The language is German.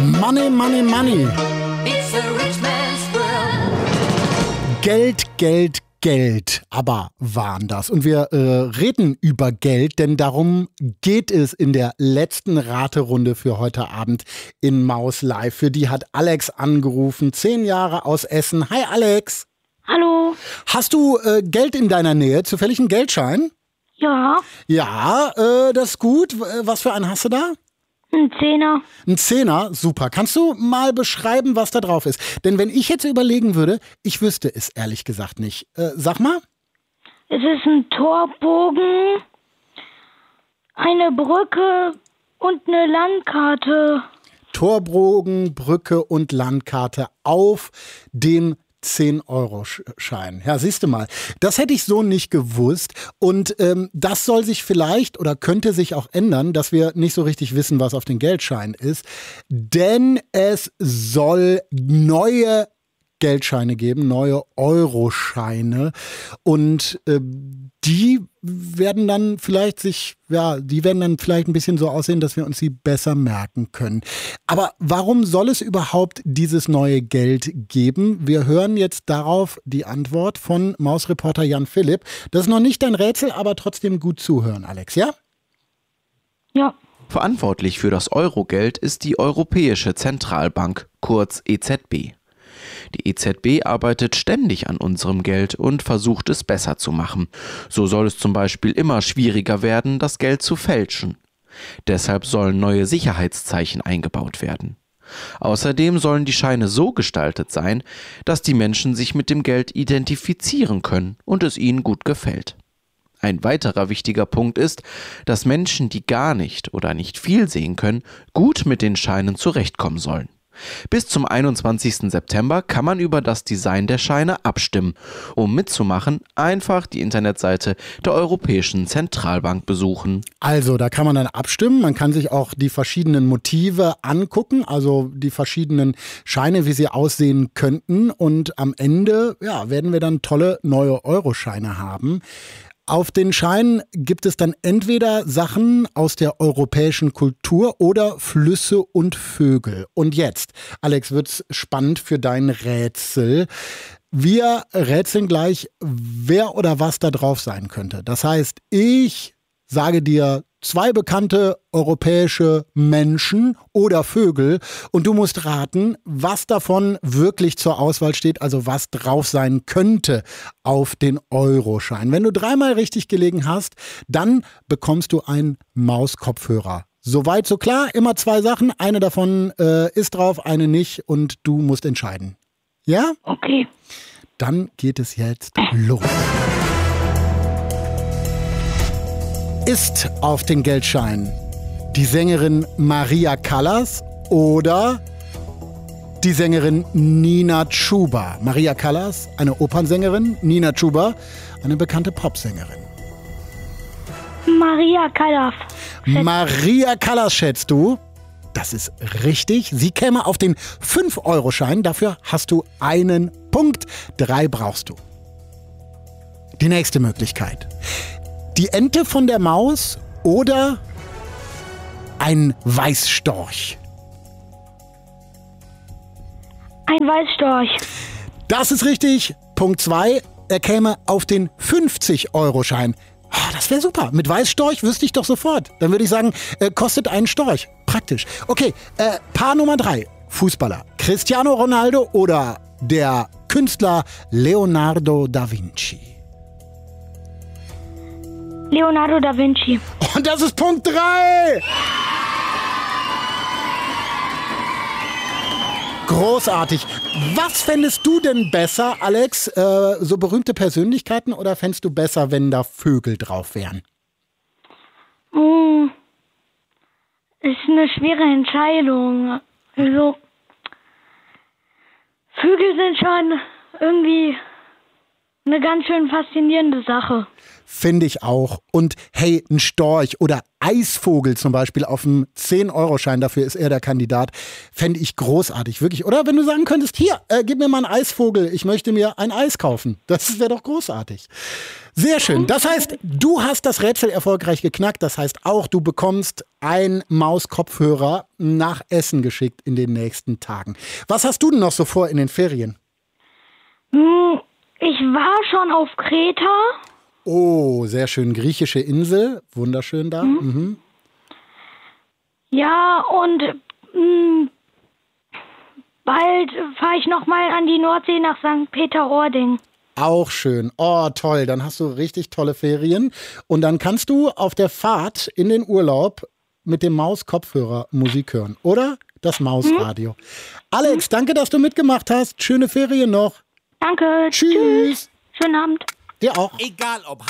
Money, money, money. It's a rich man's world. Geld, Geld, Geld. Aber waren das. Und wir reden über Geld, denn darum geht es in der letzten Raterunde für heute Abend in Maus Live. Für die hat Alex angerufen, 10 Jahre aus Essen. Hi Alex. Hallo. Hast du Geld in deiner Nähe? Zufällig einen Geldschein? Ja, Ja, das ist gut. Was für einen hast du da? ein Zehner. Ein Zehner, super. Kannst du mal beschreiben, was da drauf ist? Denn wenn ich jetzt überlegen würde, ich wüsste es ehrlich gesagt nicht. Sag mal. Es ist ein Torbogen, eine Brücke und eine Landkarte. Torbogen, Brücke und Landkarte auf dem 10-Euro-Schein. Ja, siehst du mal. Das hätte ich so nicht gewusst. Und das soll sich vielleicht oder könnte sich auch ändern, dass wir nicht so richtig wissen, was auf den Geldschein ist. Denn es soll neue Geldscheine geben, neue Euroscheine. Und die werden dann vielleicht ein bisschen so aussehen, dass wir uns sie besser merken können. Aber warum soll es überhaupt dieses neue Geld geben? Wir hören jetzt darauf die Antwort von Mausreporter Jan Philipp. Das ist noch nicht dein Rätsel, aber trotzdem gut zuhören, Alex, ja? Ja. Verantwortlich für das Eurogeld ist die Europäische Zentralbank, kurz EZB. Die EZB arbeitet ständig an unserem Geld und versucht es besser zu machen. So soll es zum Beispiel immer schwieriger werden, das Geld zu fälschen. Deshalb sollen neue Sicherheitszeichen eingebaut werden. Außerdem sollen die Scheine so gestaltet sein, dass die Menschen sich mit dem Geld identifizieren können und es ihnen gut gefällt. Ein weiterer wichtiger Punkt ist, dass Menschen, die gar nicht oder nicht viel sehen können, gut mit den Scheinen zurechtkommen sollen. Bis zum 21. September kann man über das Design der Scheine abstimmen. Um mitzumachen, einfach die Internetseite der Europäischen Zentralbank besuchen. Also, da kann man dann abstimmen. Man kann sich auch die verschiedenen Motive angucken, also die verschiedenen Scheine, wie sie aussehen könnten. Und am Ende, werden wir dann tolle neue Euroscheine haben. Auf den Scheinen gibt es dann entweder Sachen aus der europäischen Kultur oder Flüsse und Vögel. Und jetzt, Alex, wird's spannend für dein Rätsel. Wir rätseln gleich, wer oder was da drauf sein könnte. Das heißt, ich sage dir 2 bekannte europäische Menschen oder Vögel und du musst raten, was davon wirklich zur Auswahl steht, also was drauf sein könnte auf den Euroschein. Wenn du 3-mal richtig gelegen hast, dann bekommst du einen Mauskopfhörer. Soweit so klar, immer 2 Sachen, eine davon ist drauf, eine nicht und du musst entscheiden. Ja? Okay. Dann geht es jetzt los. Ist auf den Geldschein die Sängerin Maria Callas oder die Sängerin Nina Chuba? Maria Callas, eine Opernsängerin, Nina Chuba, eine bekannte Popsängerin. Maria Callas. Maria Callas schätzt du? Das ist richtig. Sie käme auf den 5-Euro-Schein. Dafür hast du einen Punkt. 3 brauchst du. Die nächste Möglichkeit. Die Ente von der Maus oder ein Weißstorch? Ein Weißstorch. Das ist richtig. Punkt 2. Er käme auf den 50-Euro-Schein. Oh, das wäre super. Mit Weißstorch wüsste ich doch sofort. Dann würde ich sagen, kostet einen Storch. Praktisch. Okay, Paar Nummer 3. Fußballer. Cristiano Ronaldo oder der Künstler Leonardo da Vinci? Leonardo da Vinci. Und das ist Punkt 3. Großartig. Was fändest du denn besser, Alex? So berühmte Persönlichkeiten oder fändest du besser, wenn da Vögel drauf wären? Ist eine schwere Entscheidung. Also, Vögel sind schon irgendwie eine ganz schön faszinierende Sache. Finde ich auch. Und hey, ein Storch oder Eisvogel zum Beispiel auf dem 10-Euro-Schein, dafür ist er der Kandidat, fände ich großartig, wirklich. Oder wenn du sagen könntest, hier, gib mir mal einen Eisvogel, ich möchte mir ein Eis kaufen. Das wäre doch großartig. Sehr schön. Das heißt, du hast das Rätsel erfolgreich geknackt. Das heißt auch, du bekommst einen Mauskopfhörer nach Essen geschickt in den nächsten Tagen. Was hast du denn noch so vor in den Ferien? Ich war schon auf Kreta. Oh, sehr schön. Griechische Insel. Wunderschön da. Mhm. Ja, und bald fahre ich nochmal an die Nordsee nach St. Peter-Ording. Auch schön. Oh, toll. Dann hast du richtig tolle Ferien. Und dann kannst du auf der Fahrt in den Urlaub mit dem Mauskopfhörer Musik hören. Oder das Mausradio. Alex, danke, dass du mitgemacht hast. Schöne Ferien noch. Danke. Tschüss. Schönen Abend. Dir auch. Egal ob